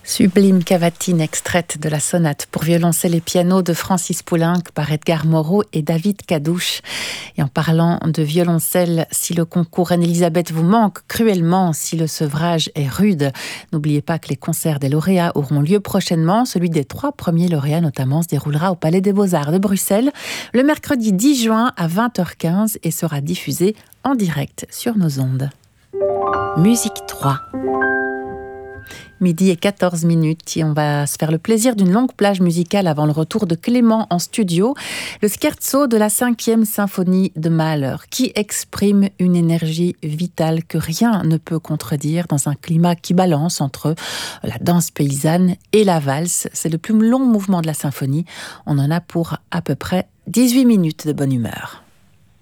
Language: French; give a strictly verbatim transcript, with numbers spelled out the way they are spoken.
Sublime cavatine extraite de la sonate pour violoncelle et piano de Francis Poulenc par Edgar Moreau et David Cadouche. Et en parlant de violoncelle, si le concours Reine-Elisabeth vous manque cruellement, si le sevrage est rude, n'oubliez pas que les concerts des lauréats auront lieu prochainement. Celui des trois premiers lauréats notamment se déroulera au Palais des Beaux-Arts de Bruxelles le mercredi dix juin à vingt heures quinze et sera diffusé en direct sur nos ondes. Musique trois. Midi et quatorze minutes et on va se faire le plaisir d'une longue plage musicale avant le retour de Clément en studio. Le scherzo de la cinquième symphonie de Mahler qui exprime une énergie vitale que rien ne peut contredire dans un climat qui balance entre la danse paysanne et la valse. C'est le plus long mouvement de la symphonie. On en a pour à peu près dix-huit minutes de bonne humeur.